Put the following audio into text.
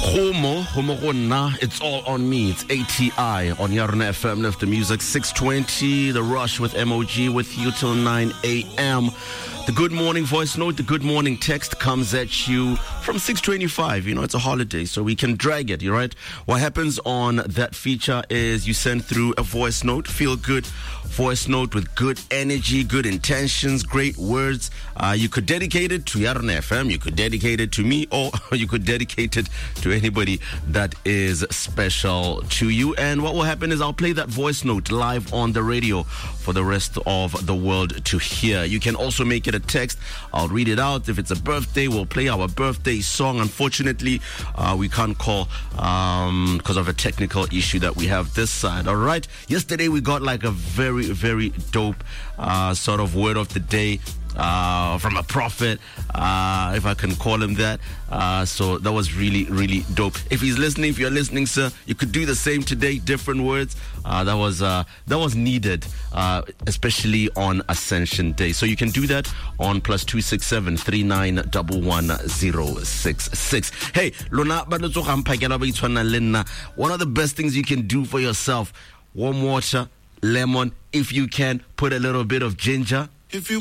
It's all on me. It's ATI on Yarna FM. Left the music 620. The Rush with MOG with you till 9 a.m. The good morning voice note, the good morning text comes at you from 6:25. You know, it's a holiday, so we can drag it, you right? What happens on that feature is you send through a voice note, feel good voice note with good energy, good intentions, great words. You could dedicate it to Yarna FM, you could dedicate it to me, or you could dedicate it to anybody that is special to you. And what will happen is I'll play that voice note live on the radio for the rest of the world to hear. You can also make it a text. I'll read it out. If it's a birthday, we'll play our birthday song. Unfortunately, we can't call because of a technical issue that we have this side. All right. Yesterday, we got like a very, very dope sort of word of the day from a prophet, if I can call him that. So that was really, really dope. If he's listening, if you're listening, sir, you could do the same today, different words. That was needed, especially on Ascension Day. So you can do that on +267 3911066. Hey, one of the best things you can do for yourself: warm water, lemon. If you can, put a little bit of ginger. If you